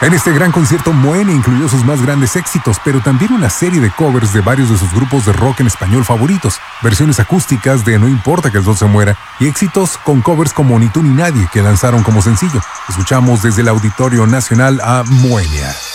En este gran concierto, Moenia incluyó sus más grandes éxitos, pero también una serie de covers de varios de sus grupos de rock en español favoritos, versiones acústicas de No importa que el sol se muera y éxitos con covers como Ni tú ni nadie que lanzaron como sencillo. Escuchamos desde el Auditorio Nacional a Moenia.